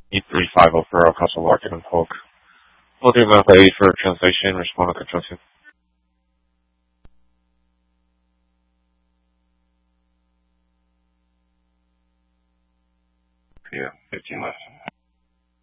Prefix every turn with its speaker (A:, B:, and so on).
A: E350 for Castle Market and Polk. Holding Mount 80 for translation, respond to control team. Yeah, 15 left.